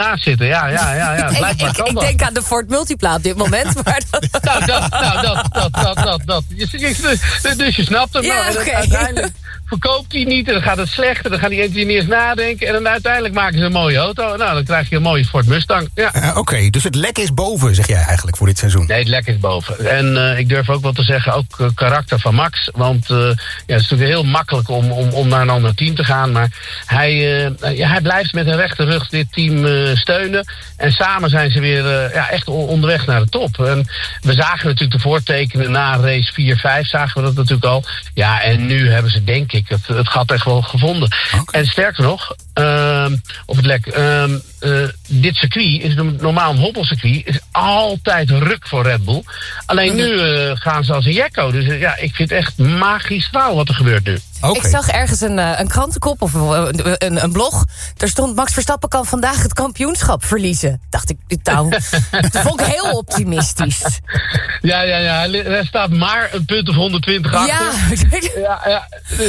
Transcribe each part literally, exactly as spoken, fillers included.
naast zitten. Ja, ja, ja. ja. ik ik, ik denk aan de Ford Multipla op dit moment. Maar dat... Nou, dat, nou, dat, dat, dat, dat, dat. Je, je, dus je snapt het. Ja, nou, en okay. uiteindelijk verkoopt hij niet en dan gaat het slecht. En dan gaan die engineers nadenken. En dan uiteindelijk maken ze een mooie auto. Nou, dan krijg je een mooie Ford Mustang. Ja. Uh, Oké, okay, dus het lek is boven, zeg jij eigenlijk, voor dit seizoen? Nee, het lek is boven. En uh, ik durf ook wel te zeggen, ook uh, karakter van Max. Want uh, ja, het is natuurlijk heel makkelijk om, om, om naar een ander team te gaan. Maar hij, uh, ja, hij blijft met een rechte rug dit team uh, steunen. En samen zijn ze weer uh, ja, echt onderweg naar de top. En we zagen natuurlijk de voortekenen na race vier vijf, zagen we dat natuurlijk al. Ja, en nu hebben ze denk ik het, het gat echt wel gevonden. Okay. En sterker nog, uh, op het lek, uh, uh, dit circuit is normaal een hobbelcircuit, is altijd ruk voor Red Bull. Alleen nu uh, gaan ze als een jekko. Dus uh, ja, ik vind het echt magistraal wat er gebeurt nu. Okay. Ik zag ergens een, uh, een krantenkop of een, een, een blog. Daar stond Max Verstappen kan vandaag het kampioenschap verliezen. Dacht ik, nou, dat vond ik heel optimistisch. Ja, ja, ja. Er staat maar een punt of honderdtwintig achter. Ja, ja, ja.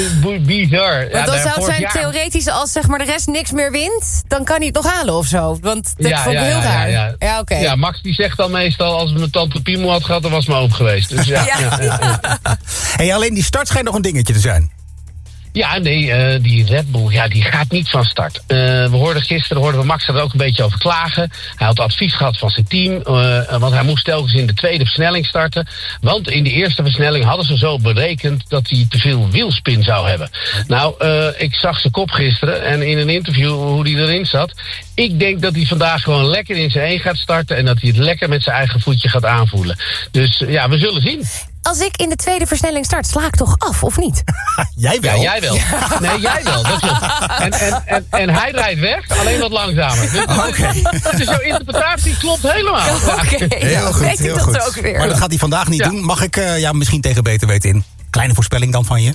Bizar. Want dan ja, zou het zijn jaar... theoretisch als zeg maar de rest niks meer wint, dan kan hij het nog halen of zo. Want dat ja, vond ik ja, heel ja, raar. Ja, ja. Ja, okay. ja, Max die zegt dan meestal als mijn tante Piemel had gehad, dan was mijn oom geweest. Dus ja, ja. Ja, ja, ja. Hey, alleen die start schijnt nog een dingetje te zijn. Ja, nee, uh, die Red Bull, ja, die gaat niet van start. Uh, we hoorden gisteren, hoorden we Max er ook een beetje over klagen. Hij had advies gehad van zijn team, uh, want hij moest telkens in de tweede versnelling starten. Want in de eerste versnelling hadden ze zo berekend dat hij te veel wielspin zou hebben. Nou, uh, ik zag zijn kop gisteren en in een interview hoe hij erin zat. Ik denk dat hij vandaag gewoon lekker in zijn één gaat starten en dat hij het lekker met zijn eigen voetje gaat aanvoelen. Dus uh, ja, we zullen zien. Als ik in de tweede versnelling start, sla ik toch af, of niet? Jij wel? Ja, jij wel. Ja. Nee, jij wel. Dat klopt. En, en, en, en hij rijdt weg, alleen wat langzamer. Dus, okay. dus jouw interpretatie klopt helemaal. Oké, okay. Heel ja, goed, weet heel ik goed. dat ook weer. Maar dat gaat hij vandaag niet ja. doen. Mag ik uh, ja, misschien tegen beter weten in? Kleine voorspelling dan van je?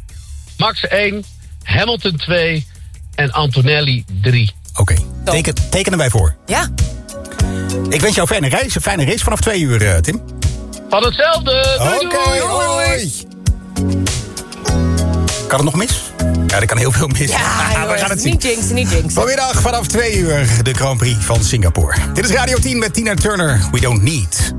Max één, Hamilton twee en Antonelli drie. Oké, okay. Teken, tekenen wij voor. Ja. Ik wens jou fijne reis, een fijne race vanaf twee uur, uh, Tim. Van hetzelfde. Doei, Oké, okay, hoi. Kan het nog mis? Ja, er kan heel veel mis. Ja, ah, we gaan het zien. Niet jinxen, niet jinxen. Vanmiddag vanaf twee uur de Grand Prix van Singapore. Dit is Radio tien met Tina Turner. We don't need